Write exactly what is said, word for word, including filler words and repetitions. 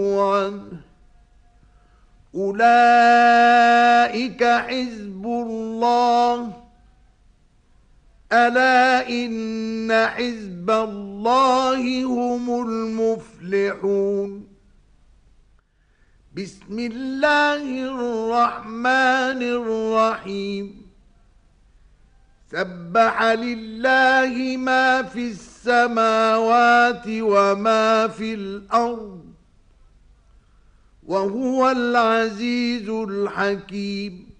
عنه أولئك حزب الله ألا إن حزب الله هم المفلحون. بسم الله الرحمن الرحيم. سبح لله ما في السماوات وما في الأرض وهو العزيز الحكيم.